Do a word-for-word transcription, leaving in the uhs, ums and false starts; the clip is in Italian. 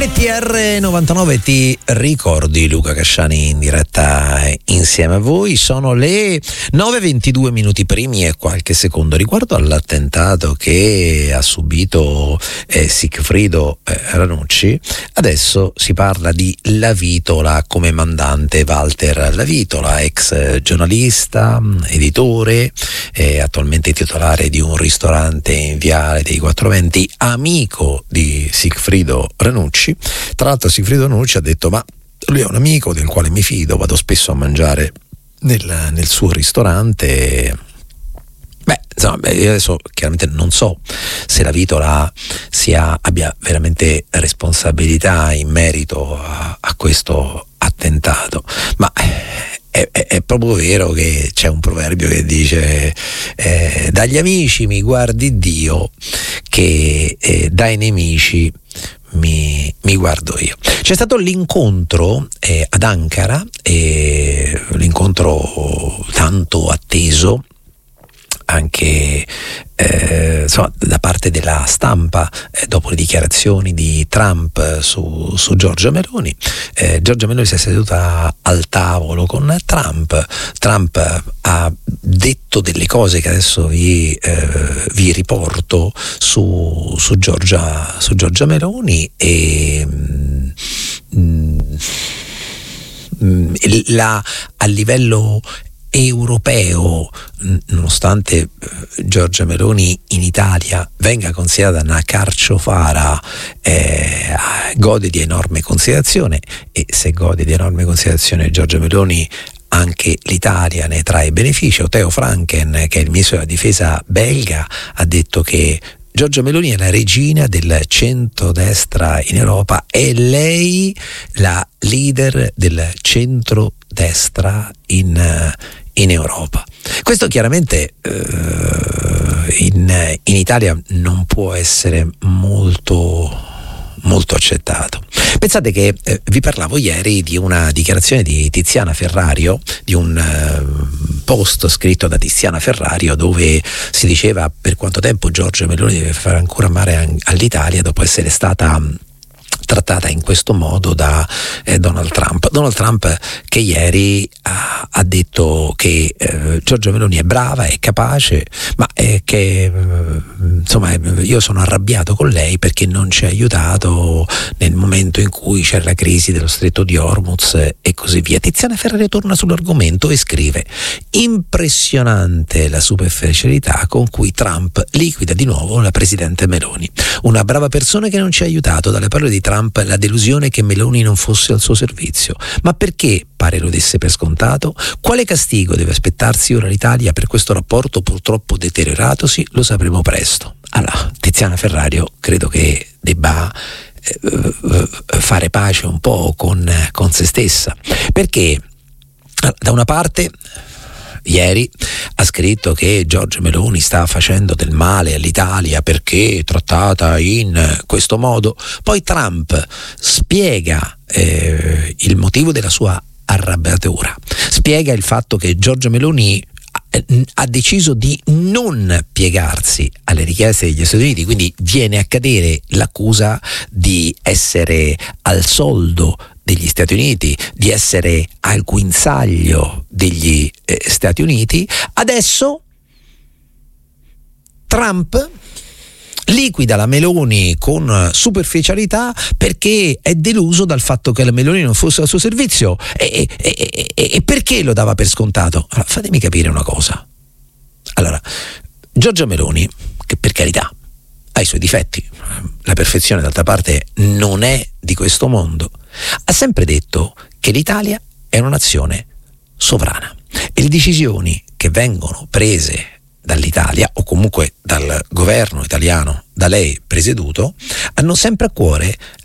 T R novantanove, ti ricordi Luca Casciani in diretta insieme a voi. Sono le nove e ventidue minuti primi e qualche secondo. Riguardo all'attentato che ha subito eh, Sigfrido eh, Ranucci, adesso si parla di Lavitola come mandante. Walter Lavitola, ex giornalista, editore, eh, attualmente titolare di un ristorante in Viale dei Quattro Venti, amico di Sigfrido Ranucci. Tra l'altro Sigfrido Ranucci ha detto: ma lui è un amico del quale mi fido, vado spesso a mangiare nel, nel suo ristorante. Beh, insomma, io adesso chiaramente non so se Lavitola sia, abbia veramente responsabilità in merito a, a questo attentato, ma È, è, è proprio vero che c'è un proverbio che dice eh, dagli amici mi guardi Dio, che eh, dai nemici mi, mi guardo io. C'è stato l'incontro eh, ad Ankara, eh, l'incontro tanto atteso anche eh, insomma, da parte della stampa, eh, dopo le dichiarazioni di Trump su, su Giorgia Meloni. eh, Giorgia Meloni si è seduta al tavolo con Trump. Trump ha detto delle cose che adesso vi, eh, vi riporto su, su, Giorgia, su Giorgia Meloni e mm, mm, la, a livello europeo, nonostante eh, Giorgia Meloni in Italia venga considerata una carciofara, eh, gode di enorme considerazione, e se gode di enorme considerazione Giorgia Meloni, anche l'Italia ne trae beneficio. Theo Franken, che è il ministro della difesa belga, ha detto che Giorgia Meloni è la regina del centrodestra in Europa, è lei la leader del centrodestra in, in Europa. Questo chiaramente eh, in, in Italia non può essere molto molto accettato. Pensate che eh, vi parlavo ieri di una dichiarazione di Tiziana Ferrario, di un eh, post scritto da Tiziana Ferrario, dove si diceva per quanto tempo Giorgia Meloni deve fare ancora male all'Italia dopo essere stata trattata in questo modo da eh, Donald Trump. Donald Trump che ieri ha, ha detto che eh, Giorgia Meloni è brava, è capace, ma è che eh, insomma io sono arrabbiato con lei perché non ci ha aiutato nel momento in cui c'era la crisi dello stretto di Hormuz e così via. Tiziana Ferrario torna sull'argomento e scrive: impressionante la superficialità con cui Trump liquida di nuovo la presidente Meloni, una brava persona che non ci ha aiutato. Dalle parole di Trump la delusione che Meloni non fosse al suo servizio. Ma perché pare lo desse per scontato? Quale castigo deve aspettarsi ora l'Italia per questo rapporto purtroppo deterioratosi? Lo sapremo presto. Allora, Tiziana Ferrario credo che debba eh, fare pace un po' con, con se stessa, perché da una parte ieri ha scritto che Giorgia Meloni sta facendo del male all'Italia perché è trattata in questo modo, poi Trump spiega eh, il motivo della sua arrabbiatura, spiega il fatto che Giorgia Meloni ha deciso di non piegarsi alle richieste degli Stati Uniti, quindi viene a cadere l'accusa di essere al soldo degli Stati Uniti, di essere al guinzaglio degli eh, Stati Uniti. Adesso Trump liquida la Meloni con superficialità perché è deluso dal fatto che la Meloni non fosse al suo servizio. E, e, e, e perché lo dava per scontato? Allora, fatemi capire una cosa. Allora, Giorgia Meloni, che per carità ha i suoi difetti, la perfezione d'altra parte non è di questo mondo, ha sempre detto che l'Italia è una nazione sovrana e le decisioni che vengono prese dall'Italia o comunque dal governo italiano da lei presieduto hanno sempre a cuore